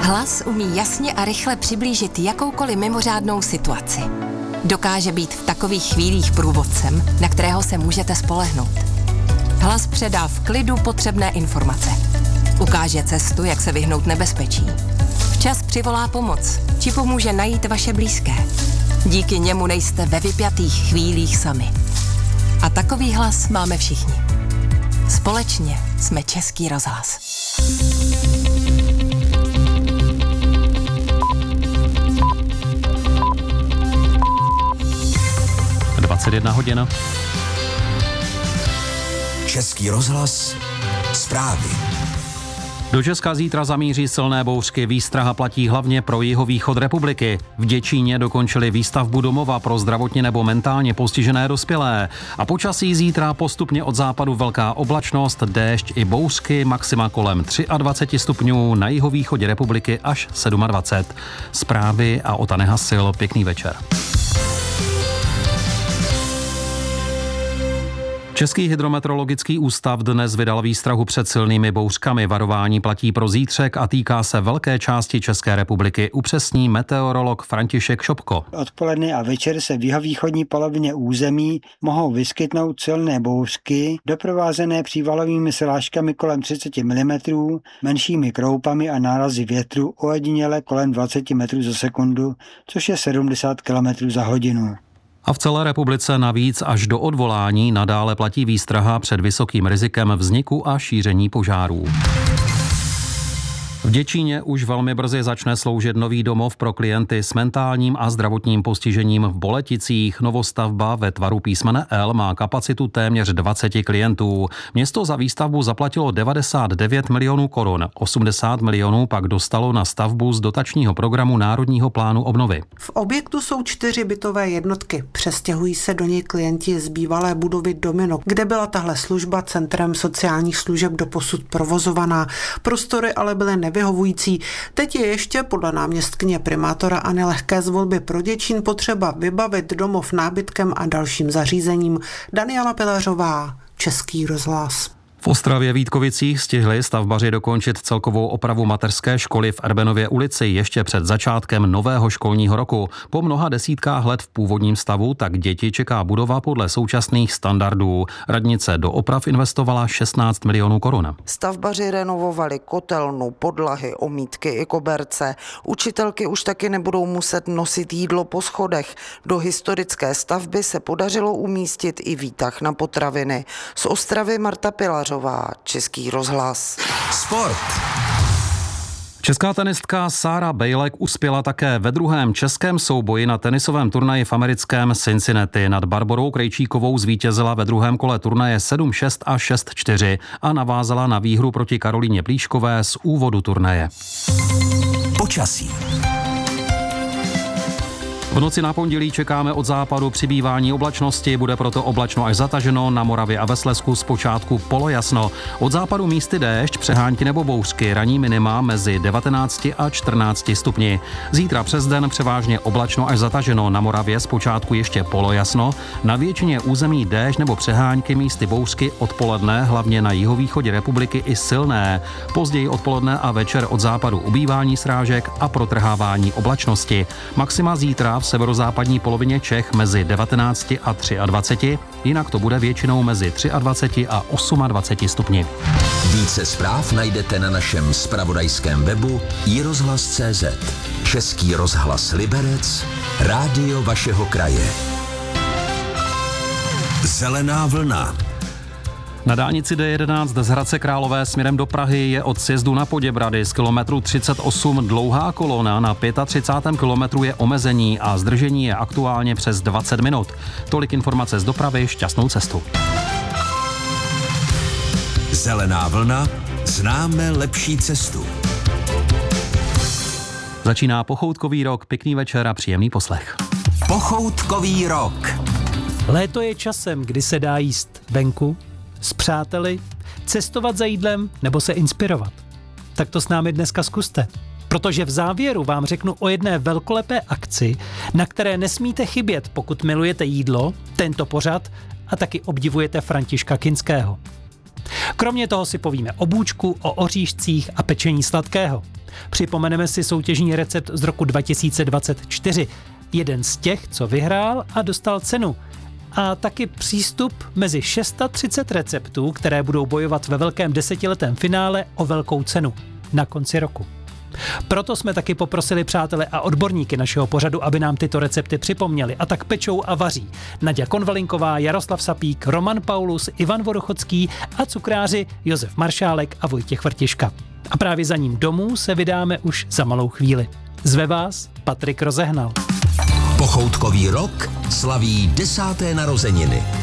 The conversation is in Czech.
Hlas umí jasně a rychle přiblížit jakoukoliv mimořádnou situaci. Dokáže být v takových chvílích průvodcem, na kterého se můžete spolehnout. Hlas předá v klidu potřebné informace. Ukáže cestu, jak se vyhnout nebezpečí. Včas přivolá pomoc, či pomůže najít vaše blízké. Díky němu nejste ve vypjatých chvílích sami. A takový hlas máme všichni. Společně jsme Český rozhlas. hodin. Český rozhlas, zprávy. Do Česka zítra zamíří silné bouřky. Výstraha platí hlavně pro jihovýchod republiky. V Děčíně dokončili výstavbu domova pro zdravotně nebo mentálně postižené dospělé. A počasí zítra postupně od západu velká oblačnost, déšť i bouřky, maxima kolem 23 stupňů, na jihovýchodě republiky až 27. Zprávy a Ota Nehasil, pěkný večer. Český hydrometeorologický ústav dnes vydal výstrahu před silnými bouřkami. Varování platí pro zítřek a týká se velké části České republiky, upřesní meteorolog František Šopko. Odpoledne a večer se v jihovýchodní polovině území mohou vyskytnout silné bouřky, doprovázené přívalovými srážkami kolem 30 mm, menšími kroupami a nárazy větru ojediněle kolem 20 metrů za sekundu, což je 70 km za hodinu. A v celé republice navíc až do odvolání nadále platí výstraha před vysokým rizikem vzniku a šíření požárů. V Děčíně už velmi brzy začne sloužit nový domov pro klienty s mentálním a zdravotním postižením v Boleticích. Novostavba ve tvaru písmene L má kapacitu téměř 20 klientů. Město za výstavbu zaplatilo 99 milionů korun, 80 milionů pak dostalo na stavbu z dotačního programu Národního plánu obnovy. V objektu jsou 4 bytové jednotky. Přestěhují se do něj klienti z bývalé budovy Domino, kde byla tahle služba centrem sociálních služeb doposud provozovaná. Prostory ale byly nevyhovující. Teď je ještě podle náměstkyně primátora Anny Lehké z Volby pro Děčín potřeba vybavit domov nábytkem a dalším zařízením. Daniela Pilařová, Český rozhlas. V Ostravě Vítkovicích stihli stavbaři dokončit celkovou opravu mateřské školy v Erbenově ulici ještě před začátkem nového školního roku. Po mnoha desítkách let v původním stavu tak děti čeká budova podle současných standardů. Radnice do oprav investovala 16 milionů korun. Stavbaři renovovali kotelnu, podlahy, omítky i koberce. Učitelky už taky nebudou muset nosit jídlo po schodech. Do historické stavby se podařilo umístit i výtah na potraviny. Z Ostravy Marta Pilařová, Český rozhlas. Sport. Česká tenistka Sarah Bejlek uspěla také ve druhém českém souboji na tenisovém turnaji v americkém Cincinnati. Nad Barborou Krejčíkovou zvítězila ve druhém kole turnaje 7-6 a 6-4 a navázala na výhru proti Karolíně Plíškové z úvodu turnaje. Počasí. V noci na pondělí čekáme od západu přibývání oblačnosti, bude proto oblačno až zataženo, na Moravě a ve Slezsku zpočátku polojasno. Od západu místy déšť, přehánky nebo bouřky, ranní minima mezi 19 a 14 stupni. Zítra přes den převážně oblačno až zataženo, na Moravě zpočátku ještě polojasno, na většině území déšť nebo přehánky místy bouřky odpoledne, hlavně na jihovýchodě republiky i silné. Později odpoledne a večer od západu ubývání srážek a protrhávání oblačnosti. Maxima zítra v severozápadní polovině Čech mezi 19 a 23, jinak to bude většinou mezi 23 a 28 stupni. Více zpráv najdete na našem zpravodajském webu iRozhlas.cz. Český rozhlas Liberec, rádio vašeho kraje. Zelená vlna. Na dálnici D11 z Hradce Králové směrem do Prahy je od sjezdu na Poděbrady z kilometru 38 dlouhá kolona, na 35. kilometru je omezení a zdržení je aktuálně přes 20 minut. Tolik informace z dopravy, šťastnou cestu. Zelená vlna, známe lepší cestu. Začíná pochoutkový rok, pěkný večer a příjemný poslech. Pochoutkový rok. Léto je časem, kdy se dá jíst venku, s přáteli, cestovat za jídlem nebo se inspirovat. Tak to s námi dneska zkuste. Protože v závěru vám řeknu o jedné velkolepé akci, na které nesmíte chybět, pokud milujete jídlo, tento pořad a taky obdivujete Františka Kinského. Kromě toho si povíme o bůčku, o oříšcích a pečení sladkého. Připomeneme si soutěžní recept z roku 2024. Jeden z těch, co vyhrál a dostal cenu. A taky přístup mezi 630 receptů, které budou bojovat ve velkém 10letém finále o velkou cenu na konci roku. Proto jsme taky poprosili přátele a odborníky našeho pořadu, aby nám tyto recepty připomněli. A tak pečou a vaří Naďa Konvalinková, Jaroslav Sapík, Roman Paulus, Ivan Vodochodský a cukráři Josef Maršálek a Vojtěch Vrtiška. A právě za ním domů se vydáme už za malou chvíli. Zve vás Patrik Rozehnal. Pochoutkový rok slaví 10. narozeniny.